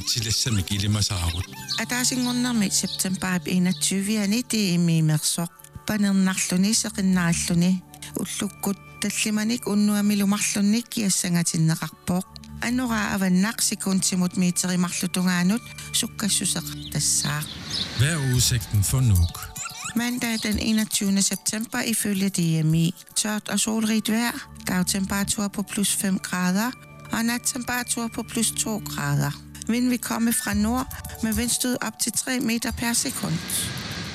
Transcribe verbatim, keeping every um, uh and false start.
uutsillassamik ilimasaarut атаасингорнэрми септембер enogtyvende det имимерсоқ панернарлуни сеқиннааллуни уллуккут таллиманик уннуамилумарлунник киассангатиннеқарпооқ аннуraa аваннақ секундтимут миитеримарлутунгаанут суккассусеқ тассаақ. Hvad er udsigten for Nuuk? Mandag den enogtyvende september ifølge D M I. Tørt og solrigt vejr, dagtemperatur på plus fem grader og nattemperatur på plus to grader. Vind vil komme fra nord med vindstød op til tre meter per sekund.